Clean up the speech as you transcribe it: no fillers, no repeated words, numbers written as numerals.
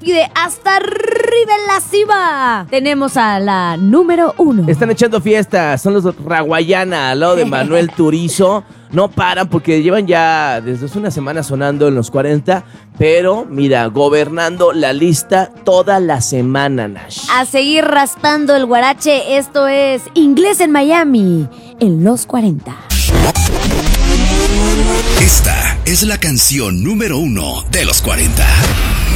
despide hasta arriba en la cima. Tenemos a la número 1. Están echando fiestas, son los Raguayana al lado de Manuel Turizo. No paran porque llevan ya desde hace una semana sonando en los 40, pero mira, gobernando la lista toda la semana, Nash. A seguir raspando el guarache, esto es Inglés en Miami, en los 40. Esta es la canción número 1 de los 40.